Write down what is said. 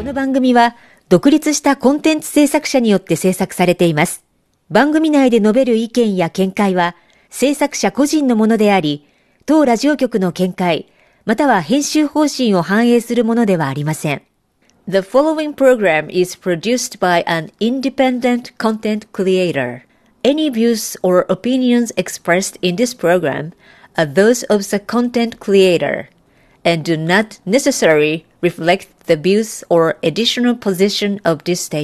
の番組は独立したコンテンツ制作者によって制作されています。番組内で述べる意見や見解は制作者個人のものであり、当ラジオ局の見解、または編集方針を反映するものではありません。The following program is produced by an independent content creator. Any views or opinions expressed in this program are those of the content creator and do not necessarily reflect the views or editorial position of this station.